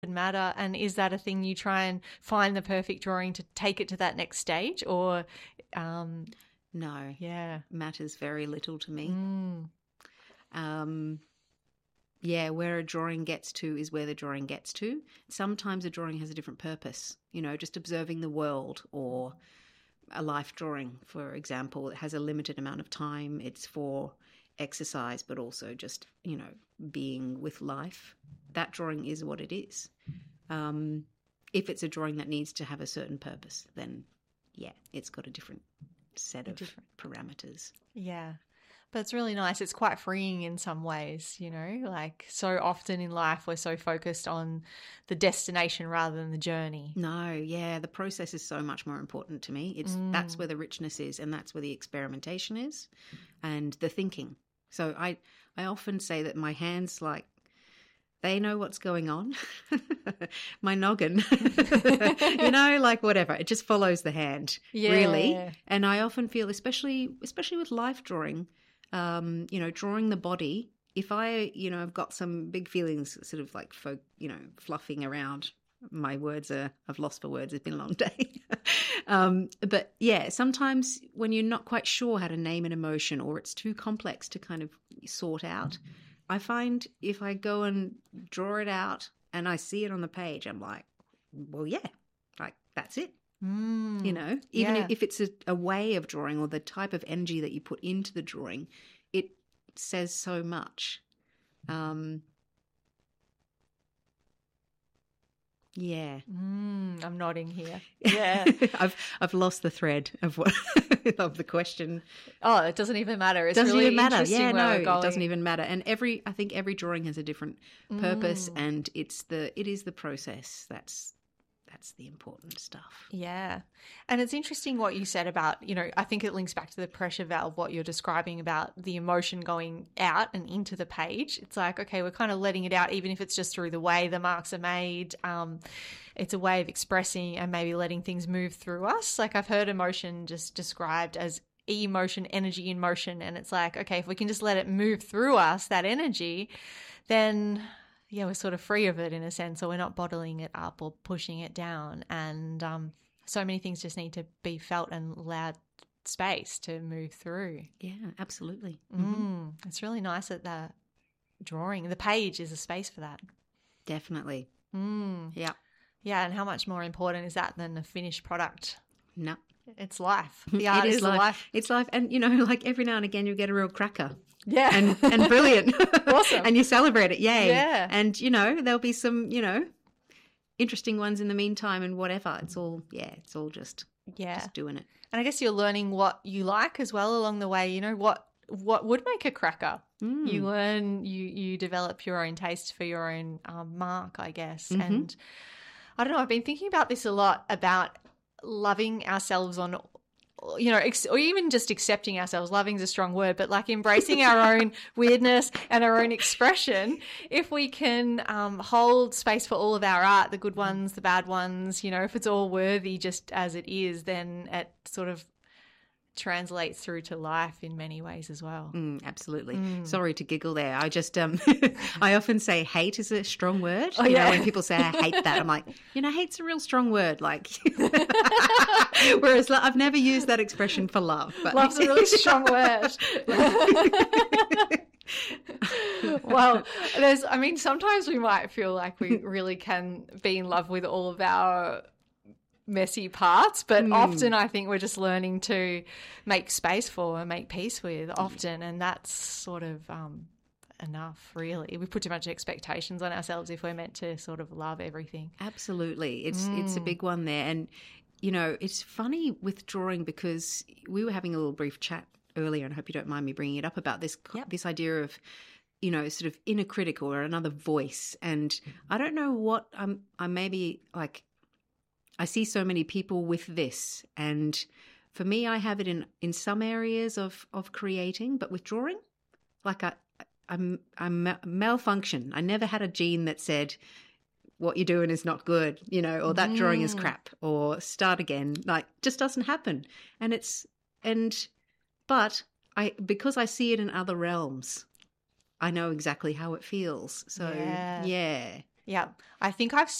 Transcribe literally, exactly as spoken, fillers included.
matter? And is that a thing you try and find the perfect drawing to take it to that next stage? Or, um, no, yeah, matters very little to me. Mm. Um, yeah, where a drawing gets to is where the drawing gets to. Sometimes a drawing has a different purpose, you know, just observing the world, or a life drawing, for example, it has a limited amount of time. It's for exercise, but also just, you know, being with life. That drawing is what it is. Um, if it's a drawing that needs to have a certain purpose, then yeah, it's got a different set of different parameters. Yeah. But it's really nice. It's quite freeing in some ways, you know, like so often in life we're so focused on the destination rather than the journey. No, yeah, the process is so much more important to me. It's mm. That's where the richness is, and that's where the experimentation is, and the thinking. So I, I often say that my hands, like, they know what's going on. My noggin, you know, like whatever. It just follows the hand, yeah. really. And I often feel, especially, especially with life drawing, um, you know, drawing the body. If I, you know, I've got some big feelings, sort of like, folk, you know, fluffing around. My words are, I've lost for words. It's been a long day. um, but yeah, sometimes when you're not quite sure how to name an emotion, or it's too complex to kind of sort out, I find if I go and draw it out and I see it on the page, I'm like, well, yeah, like that's it. Mm, you know, even yeah. if, if it's a, a way of drawing, or the type of energy that you put into the drawing, it says so much. Um, yeah. Mm, I'm nodding here. Yeah. I've I've lost the thread of what of the question. Oh, it doesn't even matter. It doesn't really even matter. interesting Yeah, where no, we're going. It doesn't even matter. And every I think every drawing has a different purpose, Mm. and it's the it is the process that's that's the important stuff. Yeah. And it's interesting what you said about, you know, I think it links back to the pressure valve, what you're describing about the emotion going out and into the page. It's like, okay, we're kind of letting it out, even if it's just through the way the marks are made. Um, it's a way of expressing and maybe letting things move through us. Like I've heard emotion just described as emotion, energy in motion. And it's like, okay, if we can just let it move through us, that energy, then yeah, we're sort of free of it in a sense, or we're not bottling it up or pushing it down. And um, so many things just need to be felt and allowed space to move through. Yeah, absolutely. Mm, mm-hmm. It's really nice that the drawing, the page is a space for that. Definitely. Mm. Yeah. Yeah, and how much more important is that than the finished product? No. It's life. The art it is, is life. life. It's life. And, you know, like every now and again you get a real cracker. Yeah. And and brilliant. Awesome. And you celebrate it. Yay. Yeah. And, you know, there'll be some, you know, interesting ones in the meantime and whatever. It's all, yeah, it's all just, yeah. just doing it. And I guess you're learning what you like as well along the way, you know, what what would make a cracker. Mm. You learn, you you develop your own taste for your own um, mark, I guess. Mm-hmm. And I don't know, I've been thinking about this a lot, about loving ourselves on, you know, ex- or even just accepting ourselves. Loving is a strong word, but like embracing our own weirdness and our own expression. If we can um, hold space for all of our art, the good ones, the bad ones, you know, if it's all worthy just as it is, then it sort of translates through to life in many ways as well. Mm, absolutely. Mm. Sorry to giggle there. I just, um, I often say hate is a strong word. Oh, you yeah. know, when people say I hate that, I'm like, you know, hate's a real strong word. Like, whereas like, I've never used that expression for love. But Love's a really strong word. Well, there's, I mean, sometimes we might feel like we really can be in love with all of our messy parts, but mm. often I think we're just learning to make space for and make peace with often, and that's sort of um, enough, really. We put too much expectations on ourselves if we're meant to sort of love everything. Absolutely. It's Mm. it's a big one there. And, you know, it's funny with drawing because we were having a little brief chat earlier, and I hope you don't mind me bringing it up, about this Yep. this idea of, you know, sort of inner critic or another voice. And I don't know what I'm, I maybe like, I see so many people with this, and for me, I have it in, in some areas of, of creating, but with drawing, like I, I'm, I'm malfunction. I never had a gene that said what you're doing is not good, you know, or that mm. drawing is crap, or start again. Like, just doesn't happen. And it's, and, but I, because I see it in other realms, I know exactly how it feels. So, Yeah. yeah. Yeah. I think I've